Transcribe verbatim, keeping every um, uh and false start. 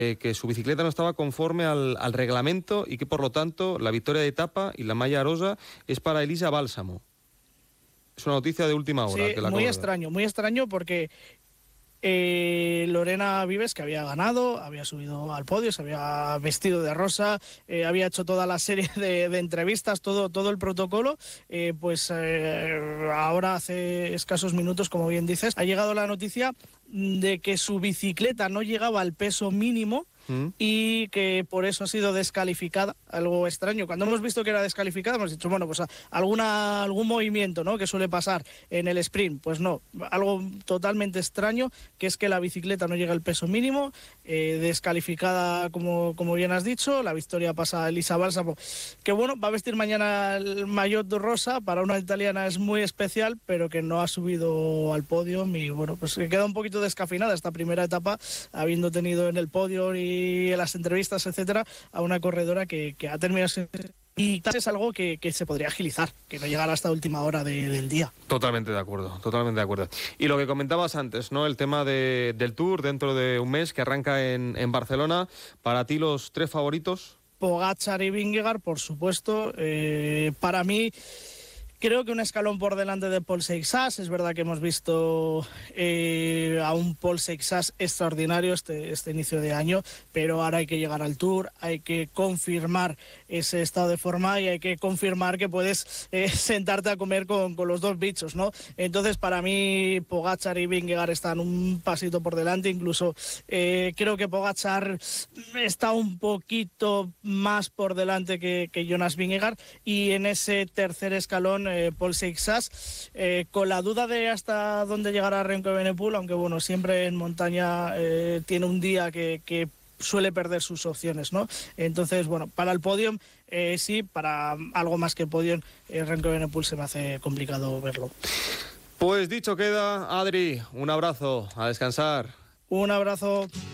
eh, que su bicicleta no estaba conforme al, al reglamento y que por lo tanto la victoria de etapa y la malla rosa es para Elisa Bálsamo. Es una noticia de última hora. Sí, que la muy extraño, muy extraño porque Eh, Lorena Vives, que había ganado, había subido al podio, se había vestido de rosa, eh, había hecho toda la serie de, de entrevistas, todo, todo el protocolo, eh, pues eh, ahora hace escasos minutos, como bien dices, ha llegado la noticia de que su bicicleta no llegaba al peso mínimo y que por eso ha sido descalificada, algo extraño. Cuando hemos visto que era descalificada hemos dicho, bueno, pues alguna, algún movimiento, ¿no?, que suele pasar en el sprint. Pues no, algo totalmente extraño, que es que la bicicleta no llega al peso mínimo, eh, descalificada, como, como bien has dicho. La victoria pasa a Elisa Bálsamo, que bueno, va a vestir mañana el maillot rosa, para una italiana es muy especial, pero que no ha subido al podio y bueno, pues que queda un poquito descafinada esta primera etapa, habiendo tenido en el podio y en las entrevistas, etcétera, a una corredora que, que ha terminado y es algo que, que se podría agilizar, que no llegara hasta última hora de, del día. Totalmente de acuerdo, totalmente de acuerdo. Y lo que comentabas antes, ¿no?, el tema de, del Tour dentro de un mes que arranca en, en Barcelona. Para ti, los tres favoritos. Pogačar y Vingegaard, por supuesto. Eh, para mí, creo que un escalón por delante de Paul Seixas. Es verdad que hemos visto eh, a un Paul Seixas extraordinario este, este inicio de año, pero ahora hay que llegar al Tour, hay que confirmar ese estado de forma y hay que confirmar que puedes eh, sentarte a comer con, con los dos bichos, ¿no? Entonces, para mí, Pogačar y Vingegaard están un pasito por delante. Incluso eh, creo que Pogačar está un poquito más por delante que, que Jonas Vingegaard, y en ese tercer escalón Eh, Paul Seixas, eh, con la duda de hasta dónde llegará Remco Evenepoel, aunque bueno, siempre en montaña eh, tiene un día que, que suele perder sus opciones, ¿no? Entonces, bueno, para el podium eh, sí, para algo más que podium, eh, Remco Evenepoel se me hace complicado verlo. Pues dicho queda, Adri, un abrazo, a descansar. Un abrazo.